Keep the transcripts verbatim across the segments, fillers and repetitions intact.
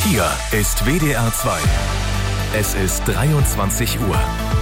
Hier ist W D R zwei. Es ist dreiundzwanzig Uhr.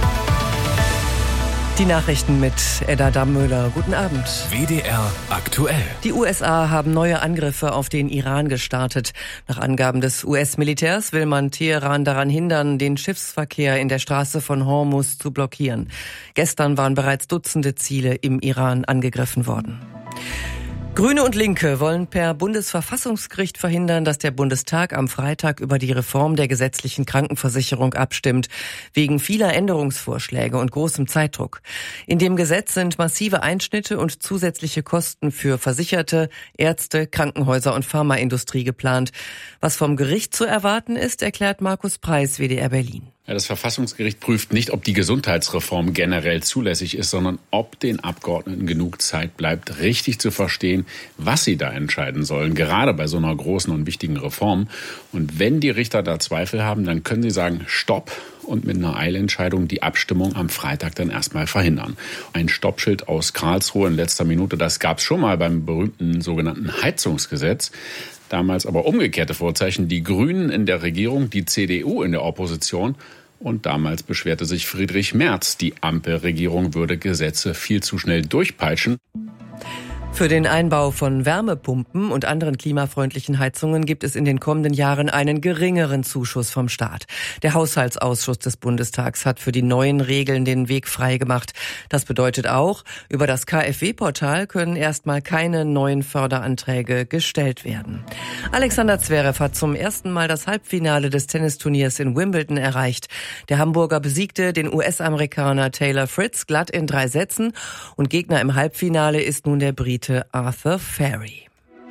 Die Nachrichten mit Edda Dammöller. Guten Abend. W D R aktuell. Die U S A haben neue Angriffe auf den Iran gestartet. Nach Angaben des U S-Militärs will man Teheran daran hindern, den Schiffsverkehr in der Straße von Hormuz zu blockieren. Gestern waren bereits Dutzende Ziele im Iran angegriffen worden. Grüne und Linke wollen per Bundesverfassungsgericht verhindern, dass der Bundestag am Freitag über die Reform der gesetzlichen Krankenversicherung abstimmt, wegen vieler Änderungsvorschläge und großem Zeitdruck. In dem Gesetz sind massive Einschnitte und zusätzliche Kosten für Versicherte, Ärzte, Krankenhäuser und Pharmaindustrie geplant. Was vom Gericht zu erwarten ist, erklärt Markus Preis, W D R Berlin. Ja, das Verfassungsgericht prüft nicht, ob die Gesundheitsreform generell zulässig ist, sondern ob den Abgeordneten genug Zeit bleibt, richtig zu verstehen, was sie da entscheiden sollen, gerade bei so einer großen und wichtigen Reform. Und wenn die Richter da Zweifel haben, dann können sie sagen, Stopp, und mit einer Eilentscheidung die Abstimmung am Freitag dann erstmal verhindern. Ein Stoppschild aus Karlsruhe in letzter Minute, das gab es schon mal beim berühmten sogenannten Heizungsgesetz. Damals aber umgekehrte Vorzeichen, die Grünen in der Regierung, die C D U in der Opposition. Und damals beschwerte sich Friedrich Merz, die Ampelregierung würde Gesetze viel zu schnell durchpeitschen. Für den Einbau von Wärmepumpen und anderen klimafreundlichen Heizungen gibt es in den kommenden Jahren einen geringeren Zuschuss vom Staat. Der Haushaltsausschuss des Bundestags hat für die neuen Regeln den Weg freigemacht. Das bedeutet auch, über das K f W-Portal können erstmal keine neuen Förderanträge gestellt werden. Alexander Zverev hat zum ersten Mal das Halbfinale des Tennisturniers in Wimbledon erreicht. Der Hamburger besiegte den U S-Amerikaner Taylor Fritz glatt in drei Sätzen und Gegner im Halbfinale ist nun der Brite Arthur Ferry.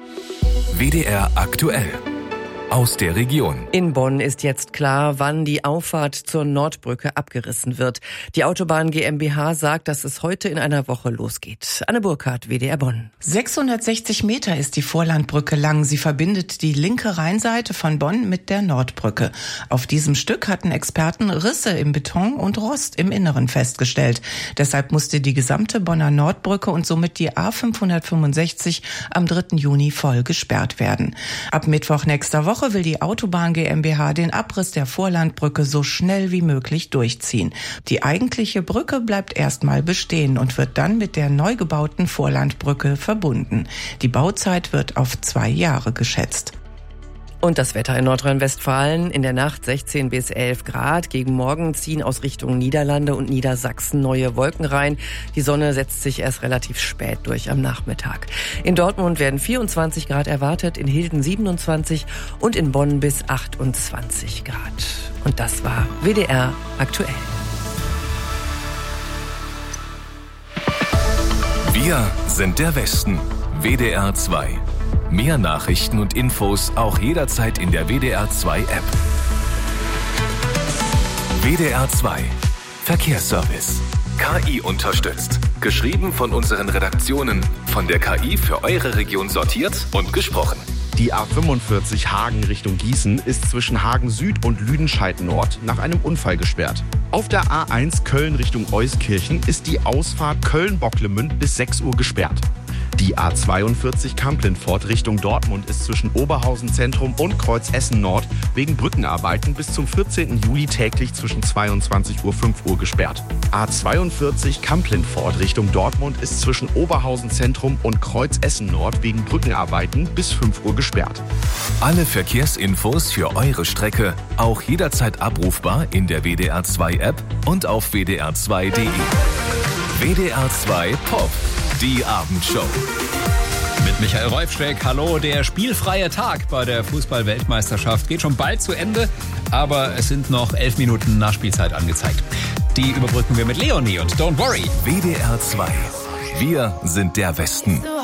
W D R aktuell. Aus der Region. In Bonn ist jetzt klar, wann die Auffahrt zur Nordbrücke abgerissen wird. Die Autobahn GmbH sagt, dass es heute in einer Woche losgeht. Anne Burkhardt, W D R Bonn. sechshundertsechzig Meter ist die Vorlandbrücke lang. Sie verbindet die linke Rheinseite von Bonn mit der Nordbrücke. Auf diesem Stück hatten Experten Risse im Beton und Rost im Inneren festgestellt. Deshalb musste die gesamte Bonner Nordbrücke und somit die A fünfhundertfünfundsechzig am dritten Juni voll gesperrt werden. Ab Mittwoch nächster Woche will die Autobahn GmbH den Abriss der Vorlandbrücke so schnell wie möglich durchziehen. Die eigentliche Brücke bleibt erstmal bestehen und wird dann mit der neu gebauten Vorlandbrücke verbunden. Die Bauzeit wird auf zwei Jahre geschätzt. Und das Wetter in Nordrhein-Westfalen. In der Nacht sechzehn bis elf Grad. Gegen Morgen ziehen aus Richtung Niederlande und Niedersachsen neue Wolken rein. Die Sonne setzt sich erst relativ spät durch am Nachmittag. In Dortmund werden vierundzwanzig Grad erwartet, in Hilden siebenundzwanzig und in Bonn bis achtundzwanzig Grad. Und das war W D R aktuell. Wir sind der Westen. W D R zwei. Mehr Nachrichten und Infos auch jederzeit in der W D R zwei App. W D R zwei Verkehrsservice. K I unterstützt. Geschrieben von unseren Redaktionen. Von der K I für eure Region sortiert und gesprochen. Die A fünfundvierzig Hagen Richtung Gießen ist zwischen Hagen Süd und Lüdenscheid Nord nach einem Unfall gesperrt. Auf der A eins Köln Richtung Euskirchen ist die Ausfahrt Köln-Bocklemünd bis sechs Uhr gesperrt. Die A zweiundvierzig Kamp-Lintfort Richtung Dortmund ist zwischen Oberhausen Zentrum und Kreuz Essen Nord wegen Brückenarbeiten bis zum vierzehnten Juli täglich zwischen zweiundzwanzig Uhr und fünf Uhr gesperrt. A zweiundvierzig Kamp-Lintfort Richtung Dortmund ist zwischen Oberhausen Zentrum und Kreuz Essen Nord wegen Brückenarbeiten bis fünf Uhr gesperrt. Alle Verkehrsinfos für eure Strecke auch jederzeit abrufbar in der W D R zwei App und auf w d r zwei punkt de. W D R zwei Pop. Die Abendshow. Mit Michael Reufschreck, hallo. Der spielfreie Tag bei der Fußball-Weltmeisterschaft geht schon bald zu Ende, aber es sind noch elf Minuten Nachspielzeit angezeigt. Die überbrücken wir mit Leonie und Don't Worry. W D R zwei. Wir sind der Westen.